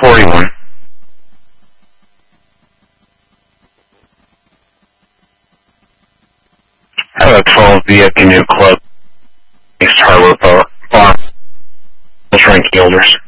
41. I have 12 via Canoe Club, East Harbor Bar, Rank Yielders.